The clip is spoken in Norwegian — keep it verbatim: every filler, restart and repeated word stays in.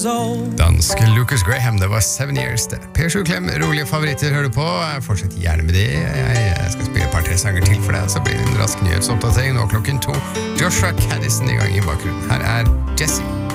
years old. Danske Lucas Graham, det var Seven Years det. Per Sjuklem, rolige favoritter hører du på. Fortsett gjerne med det. Jeg skal spille et par-tre sanger til for deg, så blir det en rask nyhetsoppdatering nå klokken to. Joshua Caddison i gang i bakgrunnen. Her er Jessie.